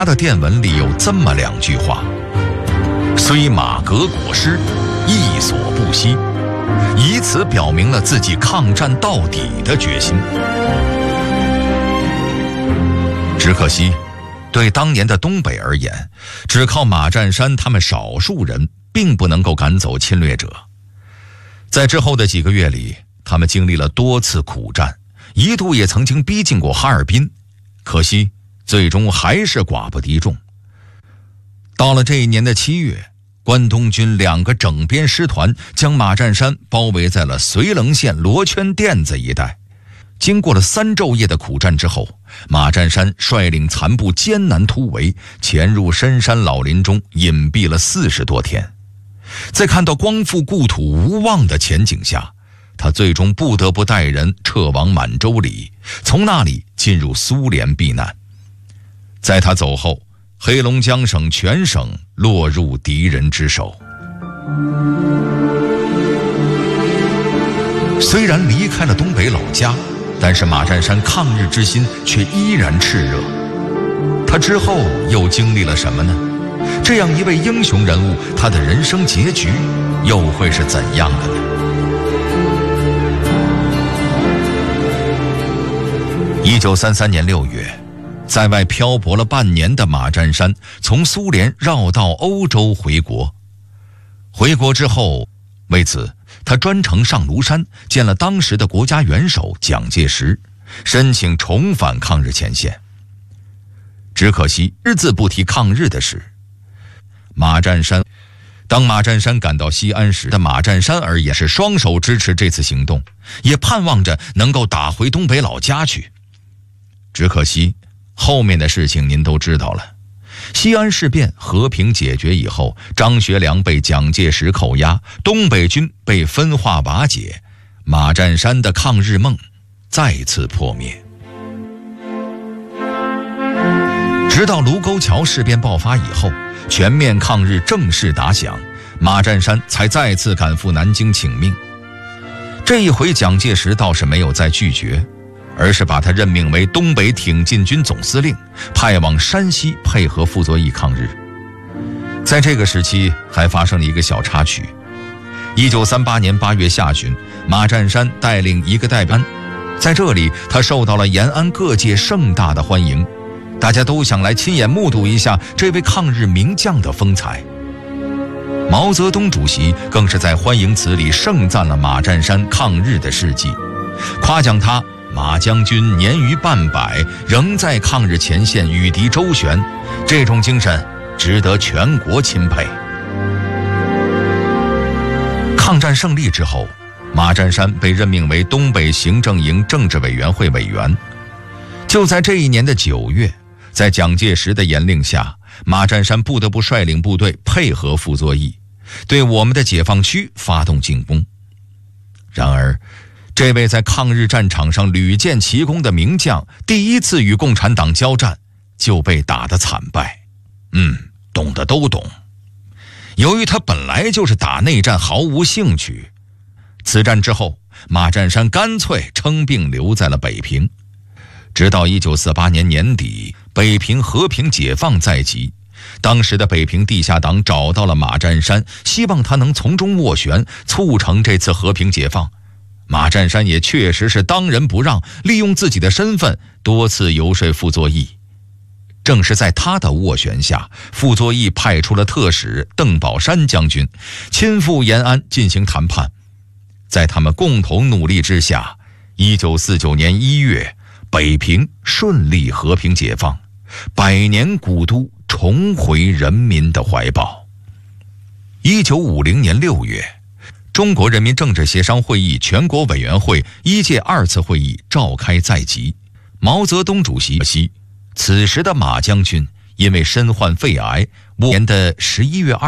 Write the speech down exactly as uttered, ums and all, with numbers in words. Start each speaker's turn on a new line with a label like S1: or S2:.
S1: 他的电文里有这么两句话：虽马革裹尸，亦所不惜，以此表明了自己抗战到底的决心。只可惜，对当年的东北而言，只靠马占山他们少数人并不能够赶走侵略者。在之后的几个月里，他们经历了多次苦战，一度也曾经逼近过哈尔滨，可惜最终还是寡不敌众。到了这一年的七月，关东军两个整编师团将马占山包围在了绥棱县罗圈店子一带。经过了三昼夜的苦战之后，马占山率领残部艰难突围，潜入深山老林中隐蔽了四十多天。在看到光复故土无望的前景下，他最终不得不带人撤往满洲里，从那里进入苏联避难。在他走后，黑龙江省全省落入敌人之手。虽然离开了东北老家，但是马占山抗日之心却依然炽热。他之后又经历了什么呢？这样一位英雄人物，他的人生结局又会是怎样的呢？一九三三年六月，在外漂泊了半年的马占山从苏联绕道欧洲回国。回国之后，为此他专程上庐山见了当时的国家元首蒋介石，申请重返抗日前线。只可惜只字不提抗日的事。马占山当马占山赶到西安时，的马占山而言是双手支持这次行动，也盼望着能够打回东北老家去。只可惜后面的事情您都知道了。西安事变和平解决以后，张学良被蒋介石扣押，东北军被分化瓦解，马占山的抗日梦再次破灭。直到卢沟桥事变爆发以后，全面抗日正式打响，马占山才再次赶赴南京请命。这一回蒋介石倒是没有再拒绝，而是把他任命为东北挺进军总司令，派往山西配合傅作义抗日。在这个时期还发生了一个小插曲。一九三八年八月下旬，马占山带领一个代表，在这里他受到了延安各界盛大的欢迎，大家都想来亲眼目睹一下这位抗日名将的风采。毛泽东主席更是在欢迎词里盛赞了马占山抗日的事迹，夸奖他马将军年逾半百，仍在抗日前线与敌周旋，这种精神值得全国钦佩。抗战胜利之后，马占山被任命为东北行政营政治委员会委员。就在这一年的九月，在蒋介石的严令下，马占山不得不率领部队配合傅作义，对我们的解放区发动进攻。然而这位在抗日战场上屡建奇功的名将，第一次与共产党交战就被打得惨败。嗯，懂的都懂。由于他本来就是打内战毫无兴趣，此战之后，马占山干脆称病留在了北平。直到一九四八年年底，北平和平解放在即，当时的北平地下党找到了马占山，希望他能从中斡旋，促成这次和平解放。马占山也确实是当仁不让，利用自己的身份多次游说傅作义。正是在他的斡旋下，傅作义派出了特使邓宝山将军亲赴延安进行谈判。在他们共同努力之下，一九四九年一月，北平顺利和平解放，百年古都重回人民的怀抱。一九五零年六月，中国人民政治协商会议全国委员会一届二次会议召开在即，毛泽东主席悉，此时的马将军因为身患肺癌，年的十一月二